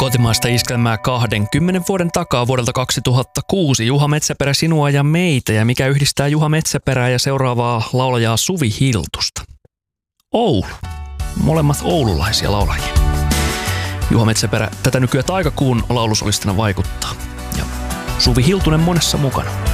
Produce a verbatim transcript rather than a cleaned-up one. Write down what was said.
Kotimaista iskelmää kahdenkymmenen vuoden takaa vuodelta kaksituhattakuusi. Juha Metsäperä, sinua ja meitä. Ja mikä yhdistää Juha Metsäperää ja seuraavaa laulajaa Suvi Hiltusta? Oulu. Molemmat oululaisia laulajia. Juha Metsäperä tätä nykyään taikakuun laulusolistina vaikuttaa. Ja Suvi Hiltunen monessa mukana.